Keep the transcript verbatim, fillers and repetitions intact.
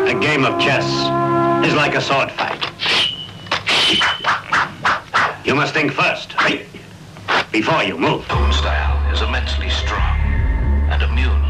A game of chess is like a sword fight. You must think first, before you move. Own style is immensely strong and immune